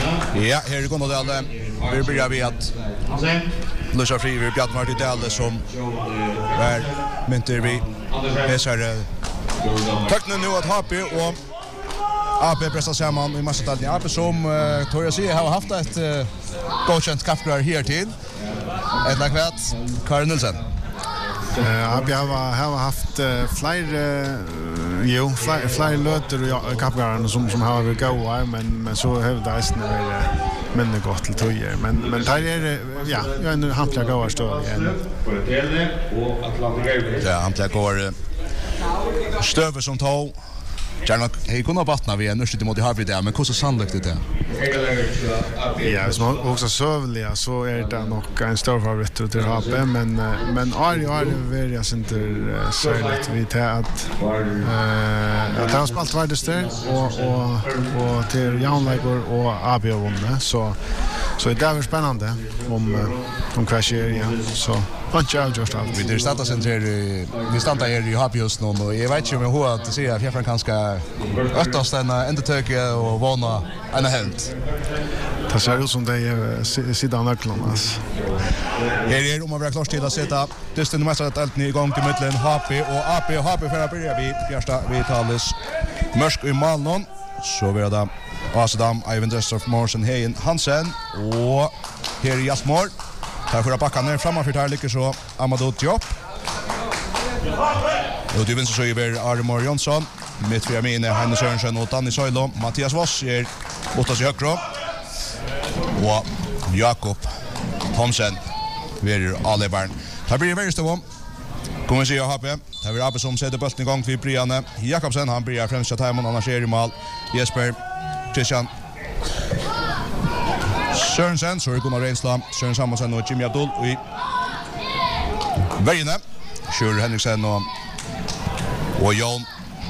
Ja, här är Gondodale. Vi börjar vid att Lucia Fri vid Bjartmar till Dale som är mynter vi. Det är tackna nu att HP och AP pressar samman i massatallning. AP som tror jag säger har haft ett godkänt kaffegrar här till. Ett lakvätt Karin Nilsen. AP har haft fler löter och kappgarna som har varit goda men så har det nästan men gott till tojer men där är jag en hampla goda stad igen. Ja, hampla går stöver som tog. Gärna hej kunna vattna vi nu sitter mot Harvey där men hur så sannolikt det är. Ja, som också sövliga så är det nog en stor favorit till HP men är väldigt jag inte särskilt vi tar att han spalt världster och till Jan Lager och AB vunne så det är spännande om crasher igen så just allt. Vi startar sen vi startar här i HP just nu och jag vet inte om jag hör att se att jag kanske åttast en ändtöke och vana en helt. Det ser ut som det är sidan nöklarnas. Här är om man vill klart till att sätta Dustin Mästrat allt ny igång till mitten HP och AP för att börja vi första vi talas Mörsk i Malnon så vi där Asadam Ivan Destroff Morsen Hein Hansen och här är Jasmor. Här får backa ner framför här ligger så Amadou Diop. Och det vinner så över Armor Jonsson. Mitt för Amine Hannes Sörensen och Danny Soilo. Mattias Voss är borta sig högre. Och Jakob Thomsen vill Alebarn. Här blir det väldigt stor. Kommer vi se HP. Här vill AP som sätter bollen igång till Brianne Jakobsen. Han börjar främst att Timon annars är i mål. Jesper Christian Sørensen, så är Gunnar Reinsla, Søren Samuelsen och Jimmy Abdul i Värjene. Sjur Henriksen och Jon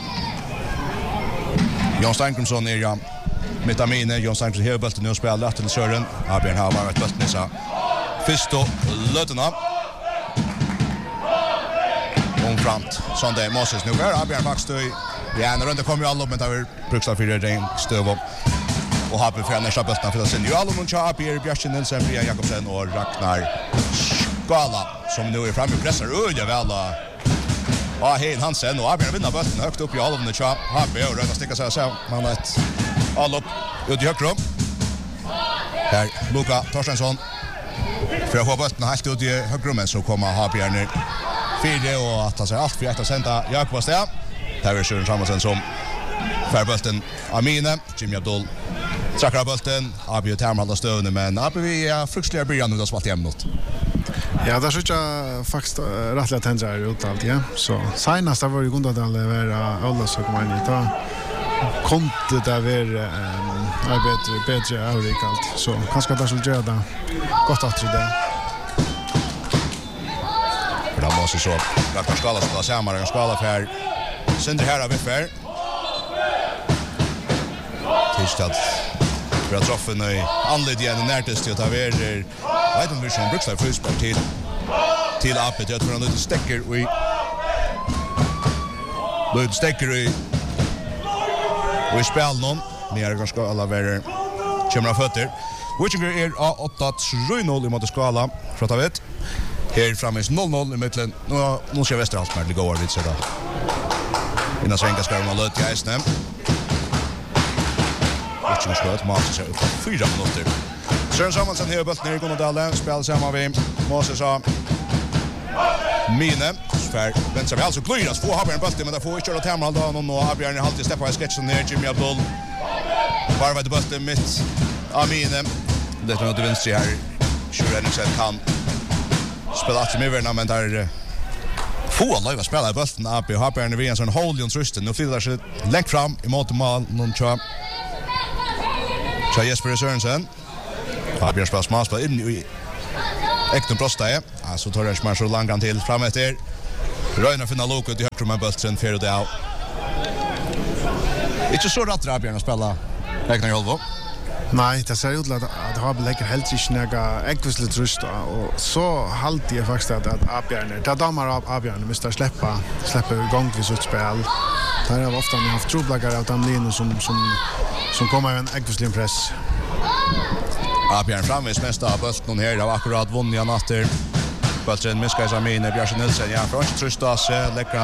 Steinkrumsson är ja mitt Amine. Jon Steinkrumsson har bulten nu och spelar till Søren. Abjörn har varit bulten i så först och löterna. Omframt. Sunday Moses nu är Abjörn faktiskt ja, en runda kommer ju alla men det har bruksat för det stöv och har för nästa bulten för att sen ju alla någon chap i Björn Nilsen, Brian Jakobsen och Ragnar Skala som nu är framme och pressar öja väl. Ja, Hein Hansen och Abjörn vinner bulten högt upp i Alvon och chap. HP och röda sticka sig så man ett all upp ut i högrum. Här Luka Torstensson för att få bulten helt ut i högrummen så kommer HP ner. Fyra och att ta sig allt för att sända Jakob Stea. Där är Søren Samuelsen som färbulten Amine, Jimmy Abdul Sakra bulten, Abi och Term håller stövne men Abi vi är fruktliga början nu då svalt jämnåt. Ja, där så jag faktiskt rättligt tändrar ut allt ja. Så senast var ju Gondodale vara alla så kommer ni ta kontot där är bättre avrik allt. Så kanske det skulle göra det gott att det. Då måste så Ragnar Skala spela samman och Skala för Sindre här av Viffer. Tisdag för att träffa i anledningen närtast till att ha varit jag vet inte hur som bruksar frispark till Appet. Jag tror han lite stäcker i spel någon. Ni är ganska alla värre kommer av fötter. Wichinger är 8-3-0 mot Skala för att ha vet. Här framme är 0-0 i mitten. Nu ska Västerhalsmark gå över lite så där. Innan svänga ska de ha löt i Eisnem. Wichinger ska ett match upp 4 minuter. Søren Samuelsen har bulten ner i Gondodale. Spelar samman vid Moses och Mine. För vänster vi alltså glöjas få Habjörn bulten men där får inte köra Termal då någon och Habjörn är alltid steppa i sketchen ner Jimmy Abdul. Varvad bulten mitt Amine. Det är något vänster här. Sjur Henriksen kan spela att med men där få live spela i bulten upp i Habjörn vid en sån Holions rusten. Nu flyttar sig längt fram i mot mål någon tror Jesper Sørensen. Habjörn spelar smalspel in i Ekton Prostaje. Så tar det smär så långt till fram efter. Röjna finna loket i högtrum med bulten för det av. Inte så rätt Habjörn att spela Ragnar Jolvo. Nej, det ser ut att ha lägger helt sig snäga äggvisligt rust och så halt jag faktiskt att Habjörn det damer av Habjörn måste släppa igång vid sitt spel. Där har ofta haft trubbelagar av Tamlin som kommer en äggvislig press. Björn framvis mesta av bulten här av akkurat vunnit han efter bulten Miskais Amine Björn Nilsen ja för att trusta sig lägger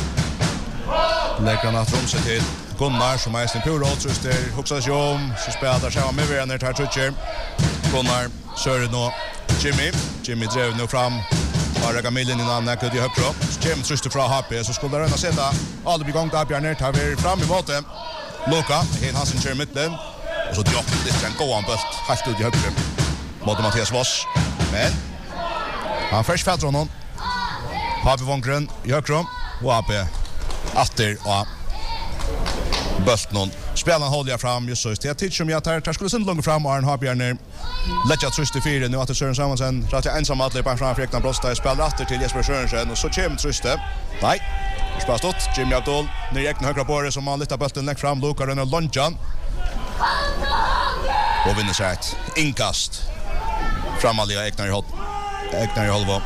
han att rum sig till Gunnar som är sin pura truster huxar sig om så spelar sig med vidare tar toucher Gunnar kör nu Jimmy drev nu fram Bara Gamillen i namnet kunde ju högre upp. Så kommer truster från HP så skulle det sätta alla igång där Björn tar vi fram emot det. Luka, Hansen kör mitten. Och så droppar det en gåan bult helt ut i högre mot Mattias Voss. Men han först fäller honom. HP Vångren i högre och HP efter och bult någon. Spelarna håller fram just så. Jag tycker som jag tar skulle sen långt fram och han har Björn lägga trust i fyra nu att det Sören Samuelsen för att jag ensam att löpa fram Frektan Brosta spelar åter till Jesper Sörensen och så kommer truste. Nej. Spelar stått Jimmy Abdul ner i högra borre som han lyfter bulten lägger fram Luka och Lonjan. Och vinner sig ett inkast. Framalliga Eknar i halva.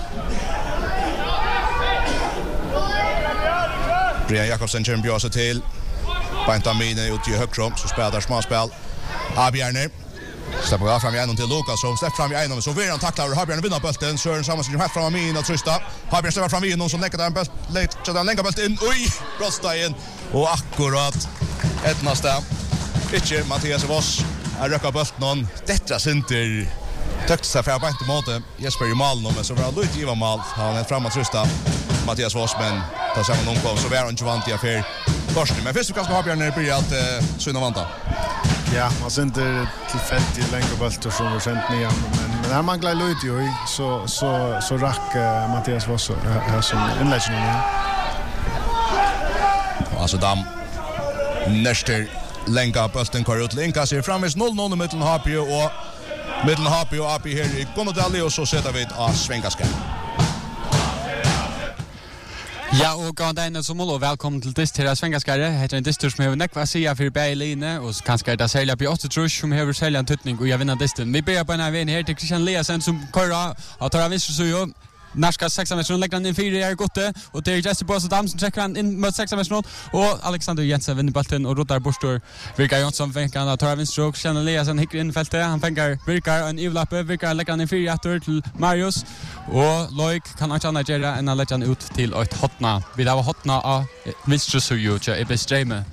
Brian Jakobsen kommer bjösa till. Bentamine ut i högrom så spelar småspel. Abjärne släpper fram igen till Lukas som släpper fram igen så vill han tackla och Habjärne vinner bulten. Sören Samuelsen helt fram Amin och trusta. Habjärne släpper fram igen som lägger den bult lägger den längre bulten. Oj, brosta in och akkurat ett nästa. Inte Mattias Voss är röka bulten. Detta center tyckte sig för att mot Jesper i mål men så var det lite giva mål. Han är fram och trusta. Mattias Voss men tar samma någon så var han inte vant i affär. Men först kanske har Björn börjat att syna vanta. Ja, man sänder tillfälligt längre bultar som vi sent ner men när man glad ut ju så rack Mattias Voss här som inläggsnummer. Alltså dam näster länka bulten kör ut länka sig framåt 0-0 mellan HP och AP här i Konodali och så sätter vi ett svängaska. Ja, och god dag som och välkommen till dist till Svengaskare. Heter en distur som har nekva sia för Berline och kanske det sälja på 8 trusch som har sälja en tutning och jag vinner disten. Vi börjar på en här vägen här till Christian Leasen som köra och tar vänster så ju Narska 6 meter lägger han in 4 är gott och det är Jesse Boss och Dam som checkar han in mot 6 meter och Alexander Jensen vinner bollen och rotar borstor. Virkar Jonsson vänkan att tar vänster och Christian Leasen hickar in fältet. Han fänger virkar en ivlappe virkar lägger han in 4 åter till Marius och Loik kan inte annat göra än att lägga han ut till ett hotna. Vi har hotna av vänster så ju i bestreme.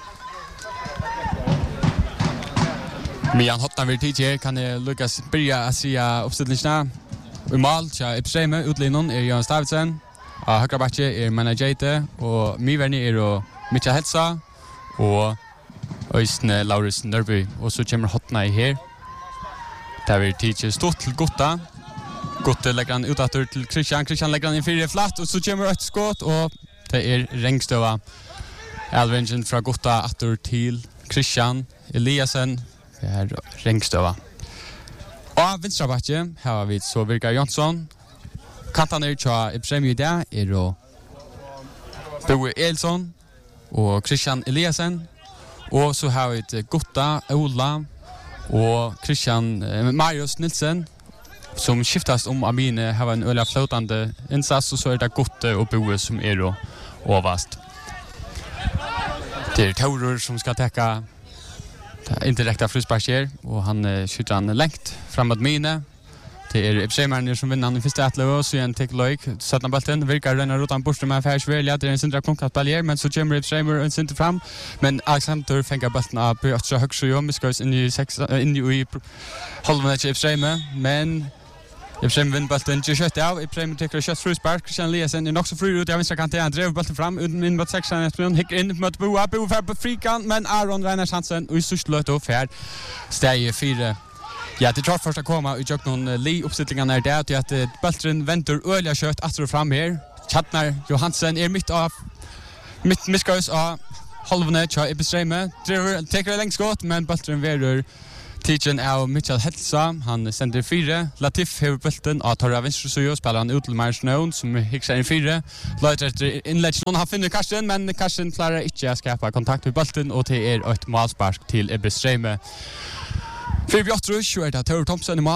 Mian hotna vill tidigare kan det lyckas börja att se uppställningarna. I mål tja Ipstreme utlinnon Jan Stavitsen. Högra backe Manajete och Miverni och Mitja Hetsa och Øystein Laurits Nørby och så kommer hotna i här. Där vi teacher stort till Gotta. Gotta lägger han utåt till Christian lägger han in 4 flatt och så kommer ett skott och det är Rengstöva. Alvingen från Gotta åter till Christian Eliasen. Det är Rengstöva. Och vänstra backe har vi så Virkar Jonsson. Kantaner tja Ipsremi där är då Boe Elsson och Christian Eliasen. Och så har vi Gotta, Ola och Christian Marius Nilsen som skiftas om Amine har en öliga flotande insats och så är det Gotta och Boe som är då överst. Det är Taurur som ska täcka inte räkta frisparker och han skjuter han längt framåt Mine. Det är Ipsheimerne som vinner han i första atlet och så en take Loik sätter bollen virkar renna rotan bort med affärsväl det är en central konkat baljer men så kommer Ipsheimer en center fram men Alexander fänger bollen av på så högt så vi ska in i 6 in i halva Ipsheimer men Ipsheim vinner bollen till skott av Ipsheim tar skott frispark Christian Eliasen är också fri ut av vänstra kanten han drev bollen fram in mot 6 meter hickar in mot Boa för på frikan men Aron Reiner chansen och så slår det färd steg 4. Ja, det tror första komma och jag någon li uppsättningarna där till att bollen väntar öliga kött att fram här. Chatnar Johansson är mitt misskaus av halvne tja Ipsheim tar längst skott men bollen verar Tichen av Mitchell Hetsa, han sänder 4. Latif har bulten och tar av vänster så spelar han ut till Marsnown som hickar in 4. Låter efter inlägg någon har finner Karsten men Karsten klarar inte att skapa kontakt med bulten och det är ett målspark till Ipsheim. För Björtrus är det Tor Thompson i mål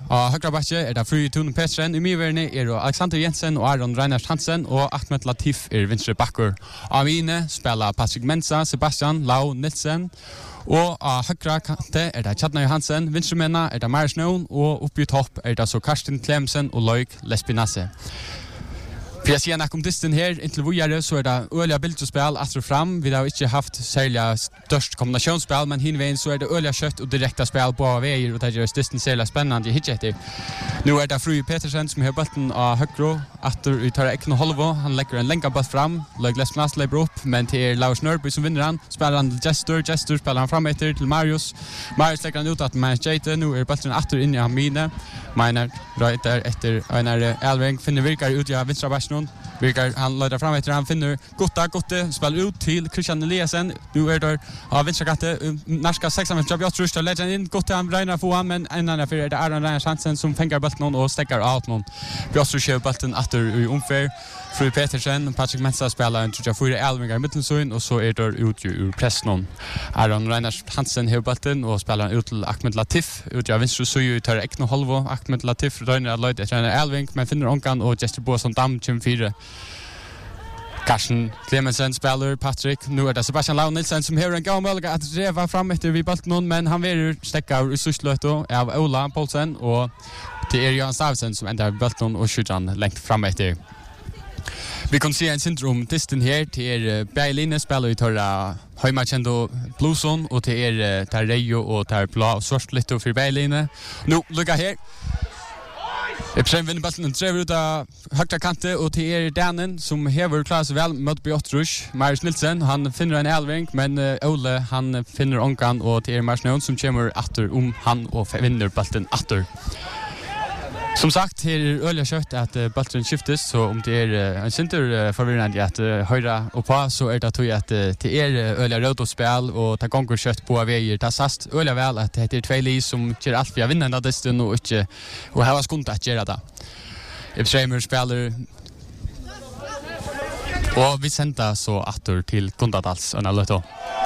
högra backe det Fry Tune Petren, i miverne Alexander Jensen og Aron Reinhardt Hansen, og Ahmed Latif venstre backer. Av mine spiller Patrick Mensa, Sebastian Lau Nilsen, og av høgra kante det Chadna Johansen, venstremennene det Marius Nøen, og oppe i topp det så Karsten Klemsen og Loik Lespinasse. For jeg sier om disten her, inntil vågjere så det øyelige bildespil etter og fram. Vi har ikke haft særlig størst kombinasjonsspill, men hinveien så det øyelige kjøtt og direkte spill på veier, og det gjør disten særlig spennende hitje etter. Nå det Fry Petersen som har bulten av høyre, etter vi tar ikke noe holde. Han legger en lenge bult fram, Løg Lespenas lever opp, men til Lars Nørby som vinner han. Spiller han til Jester spiller han fram etter til Marius. Marius legger han ut at Marius Jate, nå bulten etter inn i Amine. Meiner Reuter etter Einar Elving finner Virkar ut i vinstra bastionen. Virkar han leder fram etter han finner Gotte spiller ut til Christian Eliasen. Nu det av vinstra katte Narska 6-5 Bjørtrus til legger inn Gotte han regner få han, men en annen for det Aron Reinhardt Hansen som fengar bulten og stekker out noen. Bjørtrus kjører bulten etter i omfær. Fry Petersen, Patrick Mensa spelar en 24 Elvingar mittelsøyn, og så det ut ur pressen. Aron Reinhardt Hansen har bulten og spelar ut til Ahmed Latif, ut av vinstra søy, tar ikke noe halvå. Ahmed Latif røyner av Lloyd etter Elving, men finner onkan og Jester Boasson Dam 24. Karsten Clemensen spelar Patrick, nu det Sebastian Lau Nilsen som har en gav mulighet at dreva fram etter vi bulten, men han vil stekka ur sussløyto av Ola Polsen, og til Jan Stavsen som ender bulten og skjutran lengt fram etter. Vi kan se en syndrom disten her til Berline spiller i tørra Høymakjendo Bluson, og til tar Rejo og tar blå og svart litt for Berline. Nå, lukka her. Epstein vinner bulten drever ut av høyre kante, og til Danen som hever klarer seg vel mot Bjørtrus. Marius Nilsen, han finner en Elving, men Ole, han finner onkan, og til Marius Nøen som kommer atter han og vinner bulten atter. Som sagt, her øyelig kjøtt at bulten skiftes, så om det en synder forvirrende at høyre og på, så det tog at det øyelig rødåsspill, og det gonger kjøtt på veier. Det sast øyelig vel at det 2 li som gjør alt for å vinne denne disten, og ikke har skundt at gjøre det. Ibsreimer spiller, og vi sender så atter til Gundadals og Naløto.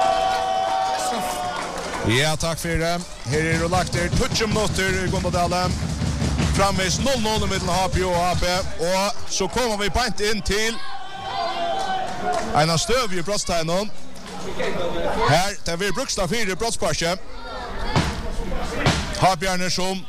Ja, takk for det. Her det lagt 20 minutter i Gundadalen. Framvis 0-0 mellom HP og HP, og så kommer vi bant inn til en av støv i brottstegnen. Her, det blir Brukstad 4 brottsparse. HP-erne som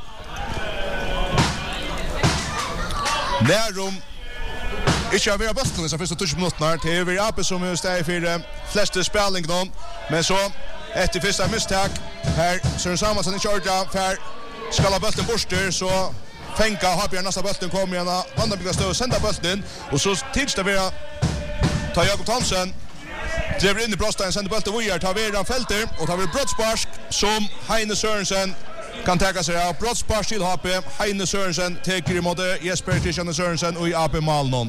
nærum ikke har vært bøtten i første 20 minutter. Det er vi AP som er steg for fleste spilling nå, men så etter første mistak her, Søren Samuelsen ikke ordret, for skal ha bøtten borster, så fänka har nästa bulten kommer igen andra bygga stå och sända bulten och så tids det vara ta Jakob Thomsen driver in i brottstegn sända bulten vidare tar vi den fälter och tar vi brottspark som Heine Sørensen kan ta sig av brottspark till HP Heine Sørensen tar emot Jesper Christian Sørensen och i AP Malnon.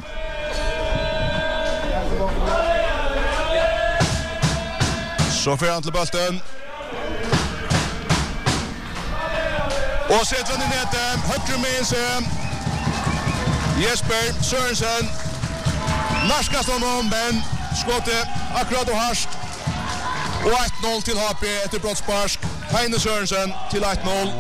Så för han till bulten. Och sätter den ner till högre med sig Jesper Sørensen. Narskas honom, men skottet akkurat och harst. Och 1-0 till HP efter brottspark. Heine Sørensen till 1-0.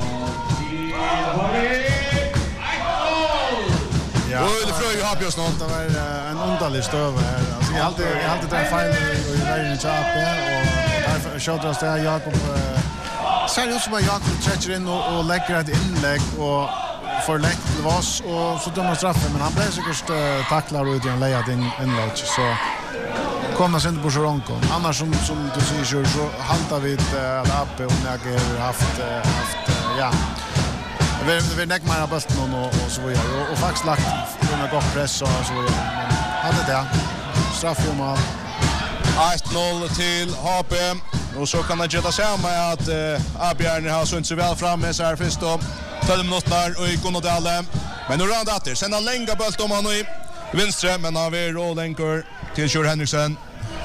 Ja, det fröj ju HP just nu. Det var en underlig stöv här. Alltså, jag har alltid den fejl i vägen till HP. Och därför skjuter oss det Jakob... Ser ut som att Jakob träcker in och lägger ett inlägg och får lägg till oss och så dömer straffen. Men han blev säkert tacklar ut i en lejad inlägg. Så kommer sen på Joronko. Annars som du säger så haltar vi att AP och jag har haft ja. Vi näck mer bulten och så vidare. Och faktiskt lagt en gott press och så vidare. Men hade det. Straffmål. 1-0 till HP. Och så kan det geta samma att Abjärn har sunt sig väl fram med så här först då 12 minuter och i Gundadalen. Men nu rör det åter. Sen har länga bult om han i venstre, men har vi rollänker till Kjør Henriksen.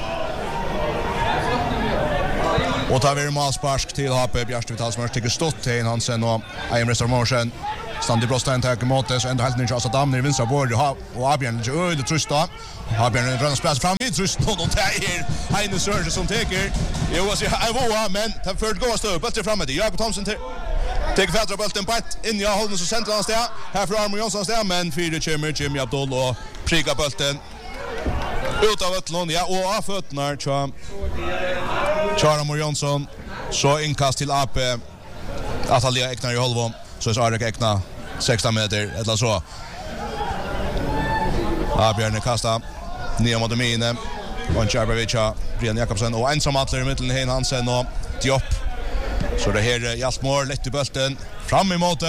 Och tar vi målspark till HP Bjärste Vitalsmörs tycker stått till Hansen och Eim Restaurantsen. Stand i brottstegn tar emot det, så ändå helt nytt alltså damer i vänstra bord och Abjärn är öde tröst då. Abjärn rönnar spelas fram vid tröst och det är Heine Sørensen som teker. Jo, alltså jag var men det förut går stå upp bättre framåt. Jakob Thomsen Tek fætra bulten bætt inn i Holmen som sentrar han sted. Her fra Armo Jonsson sted, men 4 kommer Jimmy Abdul og prikar bulten ut av Ötlund, ja, og av fötterna Armo Jonsson. Så inkast till AP. Atalia Eknar i Holvom. Så är Arek Ekna 16 meter eller så. Björn kasta ner mot Mine. Och Jarbovic, Brian Jakobsen och ensam atler i mitten Hein Hansen och Diop. Så det här Jasmor lätt i bulten fram emot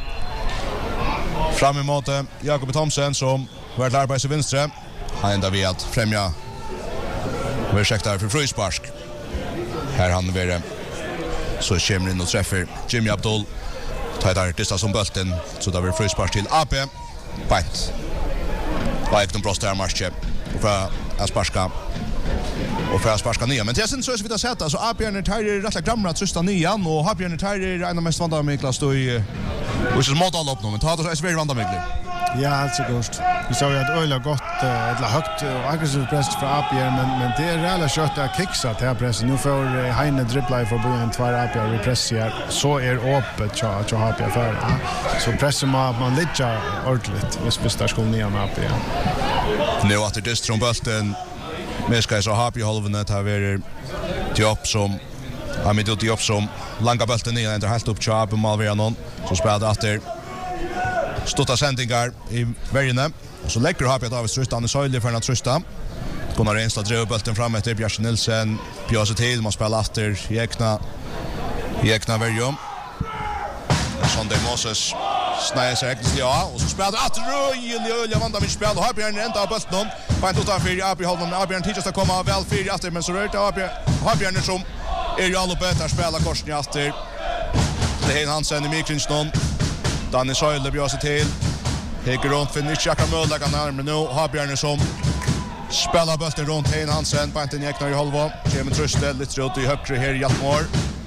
Jakob Thomsen som var där på sin vänstra. Han ända vid att främja ursäkta för frispark. Här han vill så kommer in och träffar Jimmy Abdul. Tar där distans som bulten så där vill frispark till AP. Bänt. Like de brostar marschen och för Asparska och för Asparska nya, men det sen så är vi där sätta så Abjörn tar rätt gamla trusta nian och Abjörn tar en av mest vanda Miklas då i which is modal upp nu, men tar det så är vanda Miklas. Ja, alltså gott. Vi såg ju att öla gott eller högt och aggressiv press för Abjörn, men det är rejält kött att kicksa till pressen. Nu får Heine dribbla för början två Abjörn i press här. Så är öppet så Abjörn för. Så pressen man ligger ordentligt. Visst där skulle nian Abjörn. Nu att det från bulten med ska så happy halvene tar vi Diop som Amido Diop som langa bulten ner ända helt upp chap och Malvia någon så spelar efter stotta sändningar i värjene och så lägger Happy David Trustan i söjle för att trusta kommer Rensla dra bulten fram efter Björn Nilsen bjösa till man spelar efter Ekna värjum Sunday Moses snäger sig riktigt och så spelar att Röjliga vanda vi spelar har Björn ända av bulten på ett utanför i Holmen Björn tidigast att komma väl fyra efter men så rör det har Björn som är ju alla bättre spela korsen efter det Hein Hansen i Mikrinsson Danny Söjle bjösa till Heger runt för Nitschaka möjliga närmare nu har Björn som spelar bulten runt Hein Hansen på inte Eknar i Holva kommer Trustel lite ut i högre här i Hjaltmar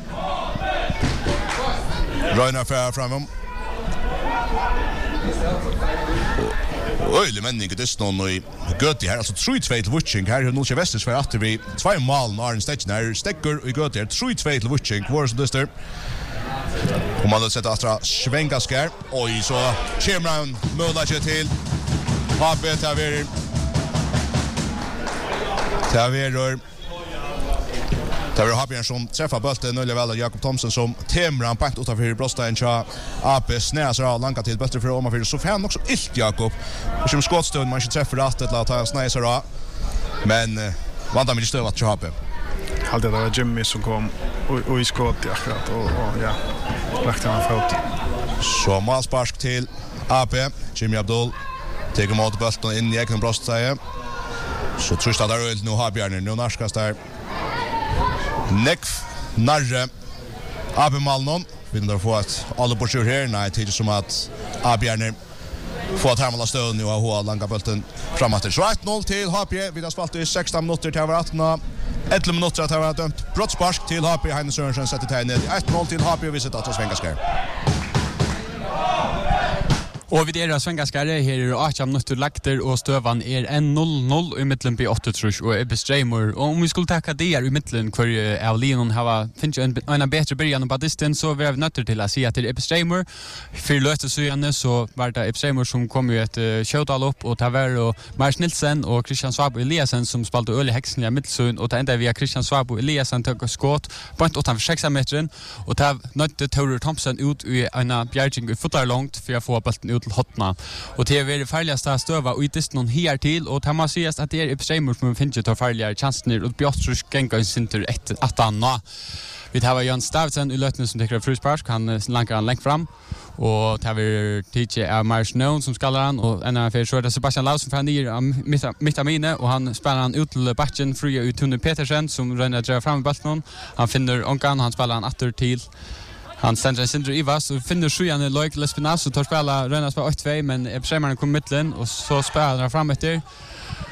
Röjnar för framom Öjlig männing det snön och Göti här alltså 3-2 till Wutching här hur Nolsjö Västers för att vi 2 mål när en stage när Stecker och Göti här 3-2 till Wutching var så det och man har sett Astra svänga skär oj så kommer han möjlighet till Habbe Taver Habbe som träffar bulten Nulle väl Jakob Thomsen som temran pant utanför brosten cha AP snäsar långa till bättre för om för så fan också ilt Jakob och som skottstund man ska träffa rätt att ta snäsar men vänta med stövat cha AP hade det var Jimmy som kom och i skott akkurat och ja lagt han fot så målspark till AP Jimmy Abdul tar emot bulten in i egen brostsäge så trustar där nu har Björn nu narskas där Nekv Narre AB Malnon vi nu får att alla på sjur här nej det är som att Abjärne får att härmala stöd nu och ha långa bulten framåt så 1-0 till HP vi har spalt i 16 minuter till 18 11 minuter att ha dömt brottspark till HP Heine Sørensen sätter till ned 1-0 till HP vi sitter att svänga skär Och vid era svengaskare här är 18 minuter lagter och stövan är 1-0-0 i mitten på 8-3 och Ebbe Strömer. Och om vi skulle tacka det i mitten för Avlinon har finns en bättre början på distans så vi har nötter till att se att det är Ebbe Strömer. För löste så var det Ebbe Strömer som kom ju ett showdown upp och Taver och Mars Nilsen och Christian Svabo Eliasen som spelade öl i häxen i mittsön och ända via Christian Svabo Eliasen tog skott på ett utanför 6 meter och där nötte Tore Thomsen ut i en bjärging i fotar långt för att få bollen ut till hotna och det är det farligaste stöva och det någon här till och tar man ses att det är Epstein som finns ju tar farliga chanser och Björtrus gänga center att anna. Vi har Jan Stavsen i lötnen som tycker fruspark han lankar han längt fram och tar vi teacher av Mars Known som skallar han och en av så det Sebastian Laus som ner mitt och han spelar han ut till backen fria ut Tony Petersen som ränner dra fram bollen han finner onkan han spelar han åter till han sänder Sindre Ivas och finner sjuan i Loik Lespinas och tar spela Rönas på 8-2 men Ebsheimaren kommer mittlen och så spelar han fram efter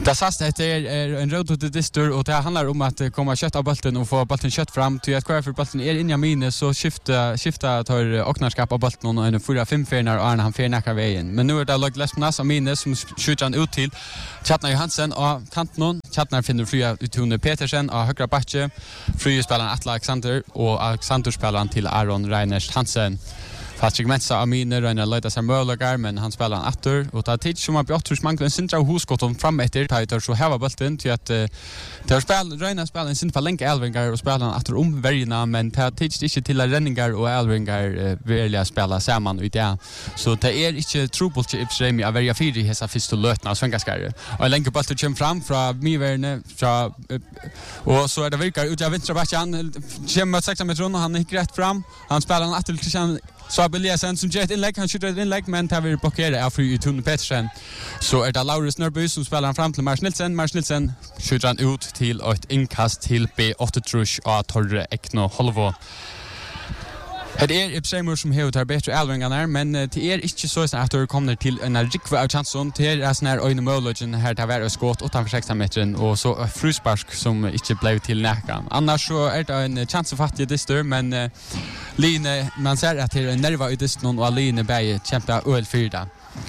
Det sast en röd till distur och det handlar om att komma kött av bollen och få bollen kött fram till att kvar för bollen är inne i minus så skifta tar oknarskap av bollen och en 4-5 färnar och han färnar vägen. Men nu är det lag Lesbnas och minus som skjuter han ut till Chatnar Johansen och kanten. Chatnar finner fria Tone Petersen och högra backe. Fria spelaren Atle Alexander och Alexander spelaren till Aron Reiners Hansen. Patrick Mensa Amine Reiner Leita Samuelagar men han spelar en åter och tar tid som har Björtrus manglar en central huskotton fram efter tar så här var bollen till att det spel Reiner spelar en central länk Elvingar och spelar en åter om värjorna men tar tid inte till Renningar och Elvingar välja spela samman ut där så det är inte trubbel till Ipsremi att välja fyra i dessa första lötna svenskaskare och länk bollen kommer fram från Miverne och så är det virkar ut av vänstra backen kommer 6 meter och han gick rätt fram han spelar en åter till Så Abeliasen som ger ett inlägg, han skjuter ett inlägg men tar vi blockerar av fri Tone Petersen. Så är det Laurus Nörby som spelar han fram till Mars Nilsen. Mars Nilsen skjuter han ut till ett inkast till B8 trusch av Torre Ekno Holvo. Det är Ipsreimur som har tar bättre älvingarna men det är inte så att det kommer till en rikva av chansen till är sån här öjne möjligheten här tar vara skott utanför 16 metern och så fruspark som inte blev till näka. Annars så är det en chansefattig distur men Line man ser att det är en nerva i distan och Line bäge kämpa öl 4.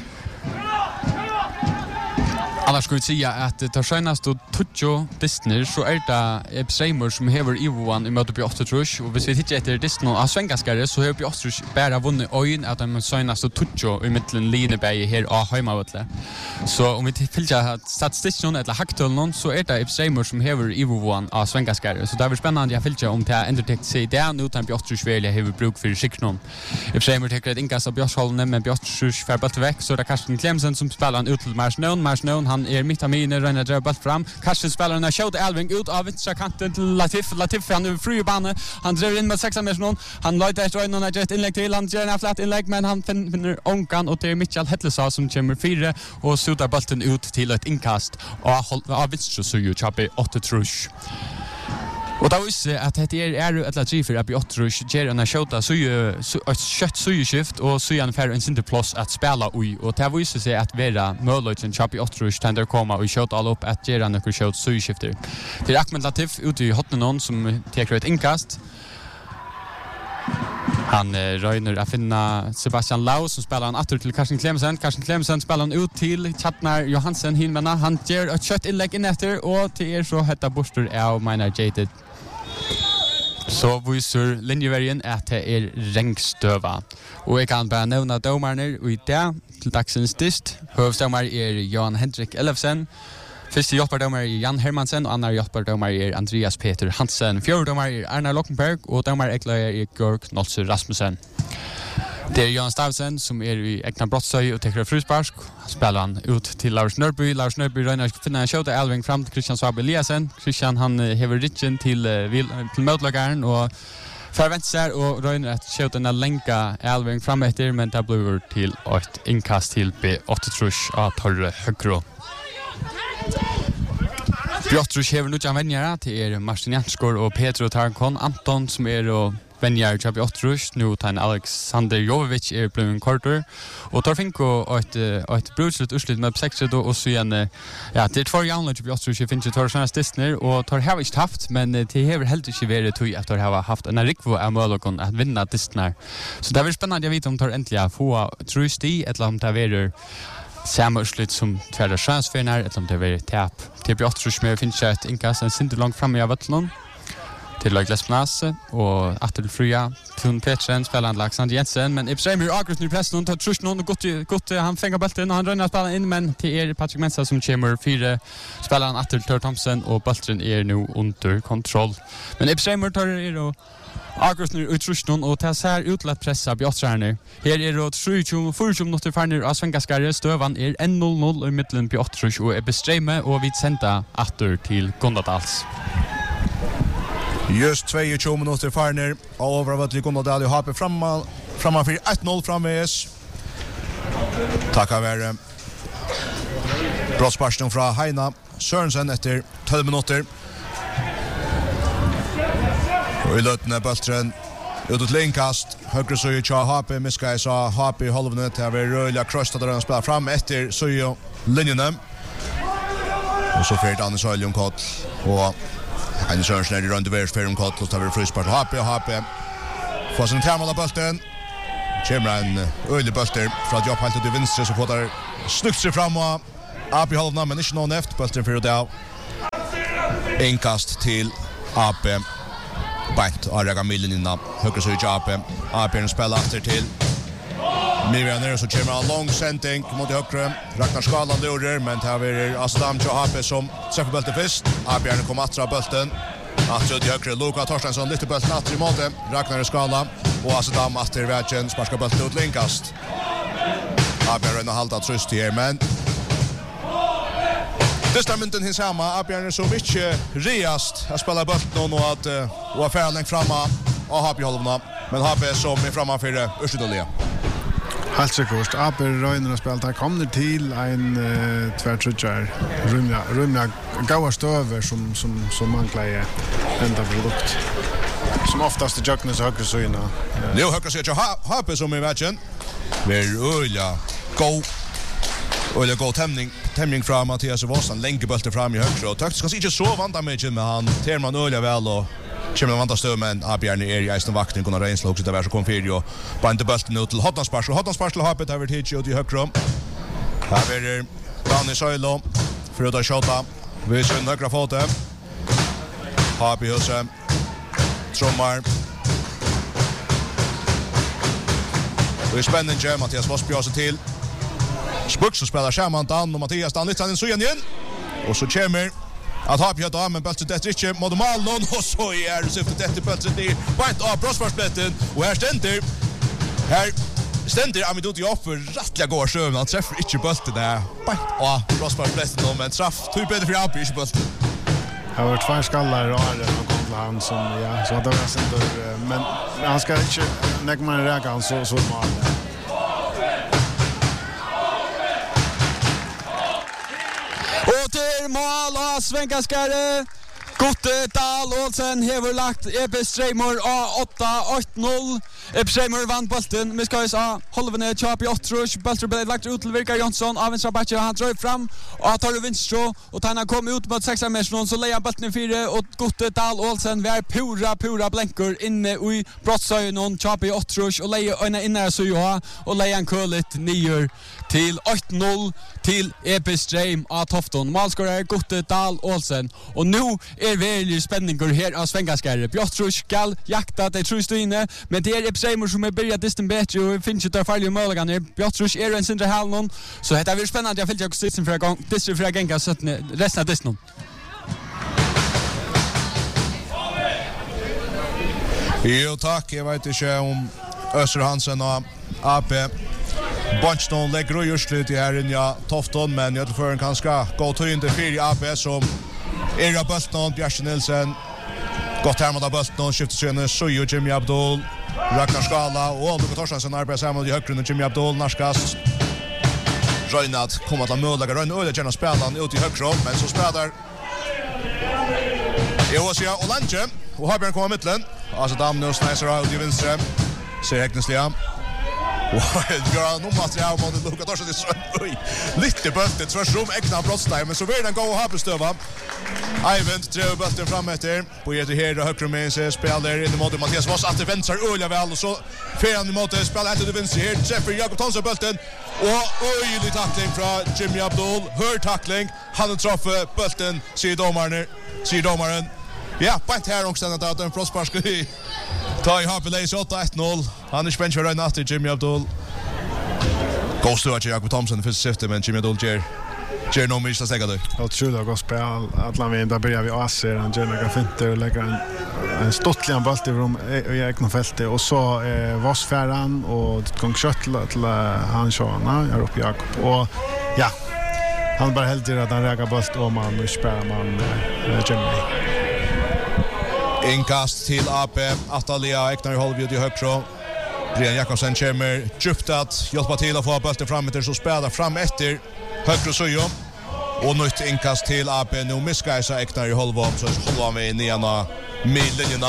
Annars skulle vi säga att det tar senast och Tuccio Disney så är det Ipsreimur som hever Ivoan i möte på 8 trusch och hvis vi tittar efter Disney och svengaskare så har Björn trusch bara vunnit ögon att de senast och Tuccio i mitten Lineberg här av hemmavattle. Så om vi tittar statistiken eller hacktullnon så är det Ipsreimur som hever Ivoan av svengaskare så det är spännande jag följer om det ändå täckt sig där nu utan Björn trusch väl hever bruk för sikron. Ipsreimur tar ett inkast av Björnholmen men Björn trusch får bort väck så det Karsten Klemsen som spelar en ut till Marsnön han är mitt amine Reiner drar boll fram. Karsten spelar en shot Elving ut av vänstra kanten till Latif han är fri i banan. Han drar in med 6 meter han lägger ett någon ett inlägg till han gör en flat inlägg men han finner onkan och det är Mitchell Hetlesa som kommer 4 och skjuter bollen ut till ett inkast och av vänstra så ju chappe 8 trusch. Och då visste att det är ett lat för att Björtrus ger en skjuta så ju ett kött så ju skift och så en fair inte plus att spela och det visste sig att vara möjligheten Chapi Björtrus tänder komma och skjuta all upp att göra några skott så ju skifter. Det är Ahmed Latif ute i hotnon som tar ett inkast. Han röjner att finna Sebastian Lau som spelar en åter till Karsten Klemsen. Karsten Klemsen spelar han ut till Chatnar Johansen hinvända. Han ger ett kött inlägg in efter och till så hetta Buster av Minar Jaded. Så visar linjevägen att det är regnstöva. Och jag kan bara nämna domarna i det till dagsens dist. Hövsdomare är Jan Henrik Elfsen. Första hjälpardömare är Jan Hermansen och andra hjälpardömare är Andreas Peter Hansen. Fjärde domare är Arnar Lockenberg och domare är Georg Nolse Rasmussen. Det är Jan Stavsen som är i Ekna Brottsöj och tecknar fruspark. Spelar han ut till Lars Nörby. Lars Nörby röjnar att finna en skjuta Elving fram till Christian Swabeliasen. Christian han hever richen till mötlagaren och förväntar och röjnar att skjuta en länka Elving fram efter men det blir till ett inkast till B8 trusch av Torre Högro. Björtrus hever nu till vänjare till Martin Janskor och Petro Tarkon Anton som är och vänjar till Björtrus nu tar Alexander Jovovic är blivit en quarter och tar Finko ett brutslut urslut med 6 och så igen ja det är 2 gånger till Björtrus jag finns ju tar såna Disney och tar har inte haft men det hever helt inte varit tog efter att ha haft en rikvo av möjligheten att vinna Disney så det blir spännande jag vet om tar äntligen få trusti eller om det är samma urslut som tvärdar chansfärnar eller om det är tap till Björtrus med finns ett inkast en synte långt fram i vattnet till lag Lesbnas och Atle Fria Tone Petersen spelar Alexander Jensen men Ipsreimur aggress nu pressen tar trusch någon gott han fänger bollen och han rönnar spela in men det är Patrick Mensa som kommer 4 spelar han Atle Thor Thompson och bollen är nu under kontroll men Ipsreimur tar det och aggress nu trusch någon och tar så här utlätt pressa Björtrarna här är det 3-4 minuter farner av svengaskare stövan är 1-0 i mitten på Björtrus och Ipsreimur och vi sända åter till Gondadals. Just 22 minuter farner och övervattlig Gondadal och HP framman för 1-0 framväs. Tackar vare brottsparsten från Heina Sørensen efter 12 minuter. Och i lötene Böltren ut till inkast. Högre så ju HP Miskaj sa HP i halvnöt. Det är röjliga krösta där han spelar fram efter så ju linjerna. Och så för Danne Söljon kott och Anders Sörensen är i runda världsfärden kott och tar vi frispark och HP får sin termala bulten. Kommer en ölig bulter från Jobb helt till vänster så får där snyggt sig fram och AP halvna men inte någon efter bulten för det. Inkast till AP. Bant Araga Millen innan högra så i AP. AP spelar efter till Miriam så kommer en lång sändning mot högra. Ragnar Skalan lurar men det är Aslam Johape som träffar bulten först. AP kommer att dra bulten. Att så högra Luka Torstensson lite bulten att i måte. Ragnar Skalan och Aslam att det vägen sparkar bulten ut linkast. AP rönnar halta tröst här men Testamentet hins hemma, Abjörn så mycket reast att spela bulten och att och affära längt framma och HP hållna men HP som är framan för Österdaliga. Helt säkert. AP Röjnerna spelet här kommer till en tvärtrutjar rymliga goda stöver som manglar i enda produkt. Som oftast är Jöknes och högre syna. Nu högre syna HP som är matchen. Vi är öliga gå tämning från Mattias Wassan länge bulten fram i högre och taktiskt kanske inte så vanta mycket men han ter man öliga väl och kommer vanta stöd men Abjörn är i eisen vakten kunna rensla också där så kom för ju på inte bulten ut till Hotlandspark till HP över till ut i högre. Här är Danny Söjlo för att skjuta. Vi ser högra foten. HP huset. Trommar. Det är spännande Mattias Wasbjörn sig till. Spux som spelar Schermantan och Mattias Dan lite så igen. Och så kommer att ha Björn då men bulten det inte mot mål och så är syftet detta bulten i point av Prospersblätten och här ständer Amidot i offer rättliga går sjön han träffar inte bulten där. Point av Prospersblätten men straff tog bättre för AP i bulten. Jag har varit två skallar och han som ja så det var sen men han ska inte lägga man räka han så mål. Och till mål av Svenkaskare. Gotte Dahl Olsen hever lagt Ebbe Streimor A8-8-0. Ebbe Streimor vann bulten. Vi ska ha Holvene Chapi Ottrush. Bulten blev lagt ut till Virkar Jonsson av vänstra backen. Han drar fram och tar vinstro. Och han kom ut mot 6 meter så lägger han bulten i 4. Och Gotte Dahl Olsen vi är pura blänkor inne i brottsöjnon Chapi Ottrush. Och lägger öjna inne så ja. Och lägger han kullet 9 till 8-0 till Ebbe Streim av Tofton. Målskorare Gotte Dahl Olsen. Och nu är väldigt spänningar här av Svenkaskare. Björtrus skall jakta det trust inne, men det är Ebseimer som är börjat distan bättre och finns inte farliga möjligheter. Björtrus är en sindre halvnon, så det är spännande. Jag följer också distan för att gänga resten av distan. Jo tack, jag vet inte om Öster Hansen och AP Bunchton lägger och just lite här inne Tofton, men jag tror han ska gå till inte för AP som Era Bulton, Björn Nilsen. Gott här mot Bulton, skiftar sen Sojo Jimmy Abdul, Ragnar Skala och Lukas Torstensson arbetar samman i högre och Jimmy Abdul Narskas. Röjnad kommer att möjliga Röjnad öliga gärna spelan ut i högre, men så spelar Eosia och Lanche och Habjörn kommer mittlen. Alltså Damne och Snäsera ut i vänster. Ser Häcknesliga. Och gör han material mot Lukas Torstensson. Lite bulten, tvärsom äkna brottstag, men så vill den gå och ha bestöva. Eivind drev bulten fram efter. På Jeter här och högre med sig spelar in mot Mattias Voss att det väntar öliga väl och så fer han mot spelar helt till vänster här. Träffar Jakob Tonsson bulten och öjlig tackling från Jimmy Abdul. Hör tackling. Han har träffat bulten, säger domaren. Ja, på ett här också att en frostpark i ta i Harpelays 8-1-0. Han är spänd för en efter Jimmy Abdul. Gå stöd till Jakob Thompson i första syfte, men Jimmy Abdul ger nog minst att säga det. Jag tror det går spel. Alla vi där börjar vi aser. Han gör några finter och lägger en stottlig boll i egna fältet. Och så Vossfärran och gång Köttla till han Sjana. Jag upp Jakob. Och ja, han bara helt att han räcker boll och man spelar man Jimmy. Inkast till AP. Atalia Eknar Holvjud i högre. Brian Jakobsen kommer djupt att hjälpa till att få bulten fram efter så spelar fram efter högre Söjo. Och nytt inkast till AP nu misskajsa Eknar i Holvom så håller han med in i ena midlinjerna.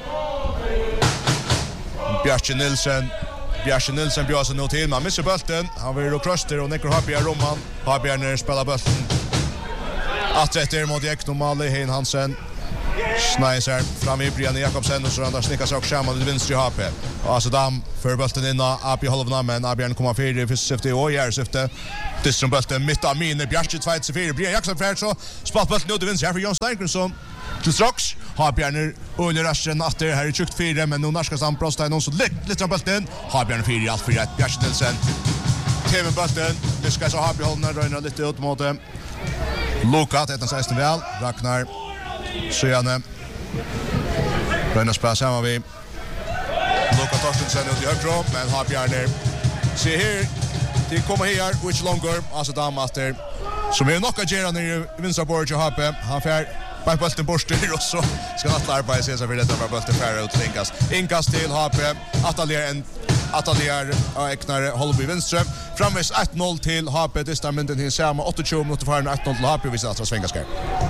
Björn Nilsen bjöd sig nu till. Man missar bulten. Han vill då kröster och Nekro Habjörn Roman. Habjörn spelar bulten Att rätt mot Ek normalt Hein Hansen. Schneiser fram i Brian Jakobsen och så andra snickar sig också med vänster HP. Alltså dam för bulten in AP halvna men Abjörn kommer för för syfte och gör syfte. Det som bulten mitt av mine Bjärche 2-4 Brian Jakobsen för så spalt bulten nu det vinner för Jon Steinkensson. Till strax har Björn Ulle Raschen att det här är tjukt 4 men nu narska sam prosta någon så lite bulten har Björn 4 i allt för rätt Bjärche Nilsen. TV bulten det ska så ha behållna röna lite ut mot Luka det är 16 väl Ragnar Sjönne. Röna spela samma vi. Luka Torstensen ut i högra men har Bjärner. Se här. Det kommer här which longer alltså damaster. Som är nog att göra när i vänstra bordet och HP. Han fär på bollen bort och så ska han arbeta sig så för detta bara bollen fär ut inkast. Inkast till HP. Atalier Eknar Holby Winström. Framvis 1-0 till HP. Testamentet till samma 28 minuter för 1-0 till HP vi ska svängaskar.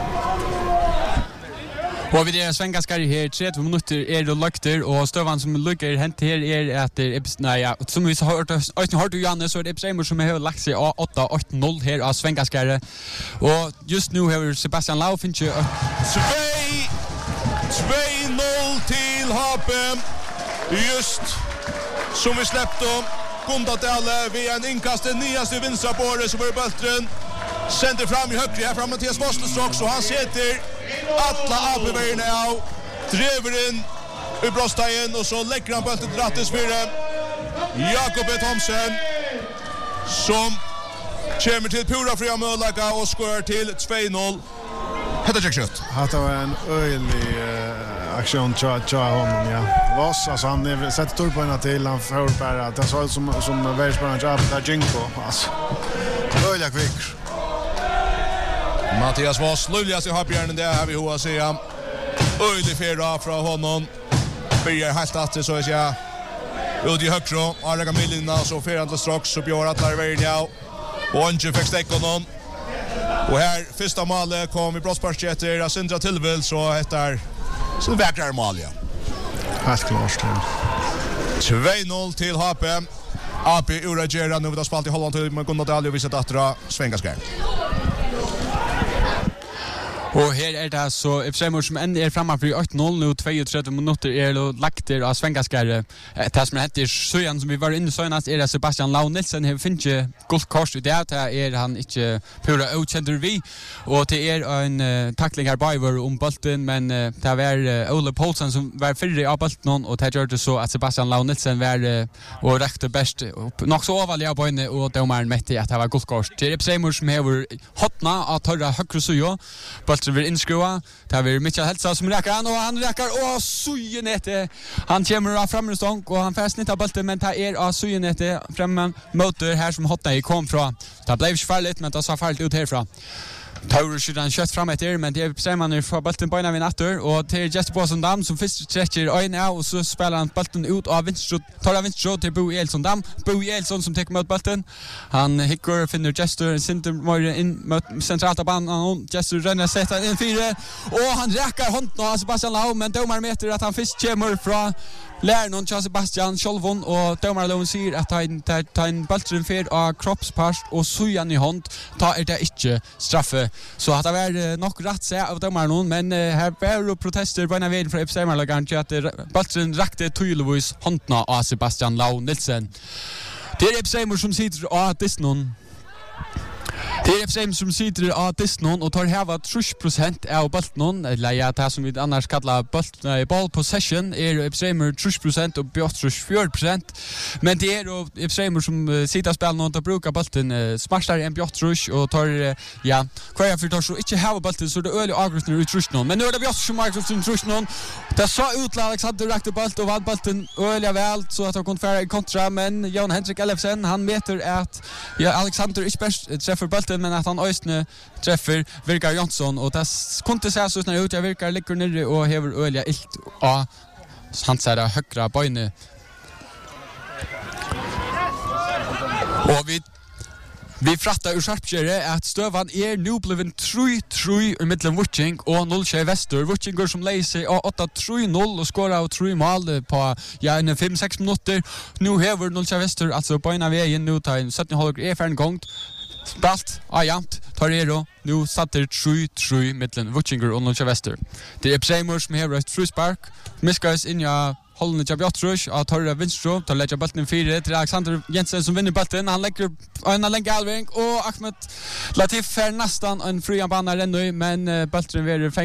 Och vi är svängaskar här 30 minuter är det lukter och stövan som lukar hänt här är att ja som vi har hört du Janne så är det Epseimer som har lagt sig 8-8-0 här av svängaskar och just nu har Sebastian Lau finns ju 2-0 till HP just som vi släppte Kundadale via en inkast den nyaste vänstra bordet som var bulten sänder fram i högre här fram Mattias Vostelstrock så han sätter alla avbevägarna av driver in i bröstdagen och så lägger han bulten till rattes för Jakob Thomsen som kommer till pura fria möjliga och skår till 2-0. Hetta checkshot. Det var en öjlig aktion tja honom ja. Voss alltså han sätter turboarna till han får bara det så ut som världsbanan jobb där Jinko alltså. Öjlig kvick. Mattias Voss luljas i hoppjärnen där har vi hoa säga. Öjlig färra från honom. Börjar helt att så är jag ut i högre Arga Millina så färran till strax så björ att där vägen ja. Och inte fick stäcka någon. Och här första målet kom i brottsparketter av Sindra Tillvill så heter så vägrar mål ja. Helt klart. 2-0 till HP. AP Uragera nu vid spalt i Holland till med Gunnar och visat att dra svängaskär. Och här är det så Epseimer som än är framme för 8-0 nu 32 minuter är det lagt där av svängaskare. Det som heter Söjan som vi var inne senast är det Sebastian Lau Nilsen har finche guldkort i det är han inte pura outcenter vi och det är en tackling här Biver om bollen men det var Ole Paulsen som var förre av bollen och det gjorde så att Sebastian Lau Nilsen var och räckte bäst nog så överliga på inne och domaren mätte att det var guldkort. Det är Epseimer som har hotna att höra högre så så vi inskrua. Det har vi Mitchell Helsa som räcker han och han räcker och sujenete. Han kommer fram med stång och han får snitta bollen men det är av sujenete framan motor här som hotna i kom från. Det blev inte farligt men det så farligt ut härifrån. Taur skjuter kött fram efter men det är man nu får bollen på ena vid natter och till Jesper Boasson Dam som först stretcher ögonen och så spelar han bollen ut av vänster tar vänster till Bo Elsson Dam. Bo Elsson som tar mot bollen. Han hickar finner Jesper center mer in mot centralt av banan och Jesper ränner sätter in 4 och han räcker handen av Sebastian Lau men domaren meter att han först kommer från Lärnon till Sebastian Sjolvon och domaren Lån säger att ta en bollen för av kroppspars och sujan i hand ta är det inte straffe. Så att det var nog rätt så av domaren men här var protester på en väg från Epseimer-lagaren till att bollen räckte tydligvis handen av Sebastian Lau Nilsen. Det är Epseimer som sitter av Disnon. Det är Epseimer som sitter av Disnon och tar hava 30% av bollen eller ja, det som vi annars kallar ball possession är Epseimer 30% och Björtrus 4%. Men det är Epseimer som sitter spelar och brukar bollen smartare än Björtrus och tar ja, kvar för tar så inte hava bollen så det öle aggressivt ut Trusnon. Men nu är det Björtrus som aggressivt Trusnon. Det så ut Alexander räckte bollen och vann bollen öle väl så att han kunde föra i kontra men Jan Henrik Ellefsen han meter att ja, Alexander inte bäst träffar bollen men att han ösne träffar Virkar Jonsson och det kunde se så ut jag Virkar ligger nere och häver ölja ilt och han säger högra böjne och vi frattar ur Sharpshire att stövan nu bliven 3-3 i mittlen Wutching och 0-2 Väster. Wutching går som läser 8-3-0 och skorar av 3 mål på 5-6 minuter. Nu häver 0-2 Väster alltså på ena vägen nu tar en 17 håller är för en gång. spalt, jamt, Torero, nu satter 3-3 mittlen Vuccinger och Nolcha Wester. Det är Pseimer som har ett frispark, miskas in i hållande till Bjotrush, att Torre Vinstro, tar lägga bollen 4 till Alexander Jensen som vinner bollen, han lägger en länge alvering och Ahmed Latif är nästan en fria bana ännu, men bollen är